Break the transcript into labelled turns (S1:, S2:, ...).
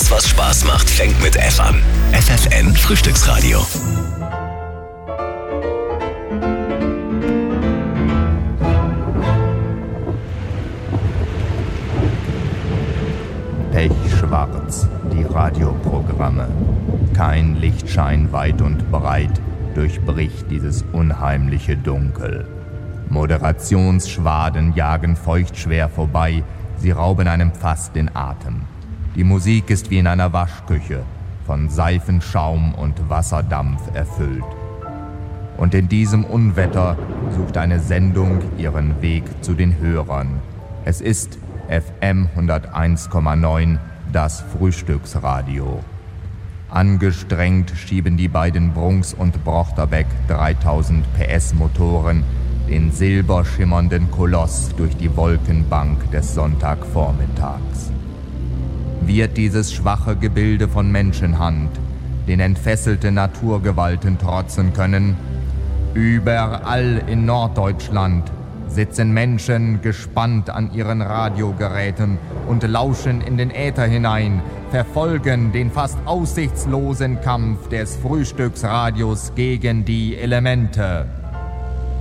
S1: Alles, was Spaß macht, fängt mit F an. FFN Frühstücksradio.
S2: Pechschwarz, die Radioprogramme. Kein Lichtschein weit und breit durchbricht dieses unheimliche Dunkel. Moderationsschwaden jagen feuchtschwer vorbei, sie rauben einem fast den Atem. Die Musik ist wie in einer Waschküche, von Seifenschaum und Wasserdampf erfüllt. Und in diesem Unwetter sucht eine Sendung ihren Weg zu den Hörern. Es ist FM 101,9, das Frühstücksradio. Angestrengt schieben die beiden Brunks und Brochterbeck 3000 PS Motoren den silberschimmernden Koloss durch die Wolkenbank des Sonntagvormittags. Wird dieses schwache Gebilde von Menschenhand den entfesselten Naturgewalten trotzen können? Überall in Norddeutschland sitzen Menschen gespannt an ihren Radiogeräten und lauschen in den Äther hinein, verfolgen den fast aussichtslosen Kampf des Frühstücksradios gegen die Elemente.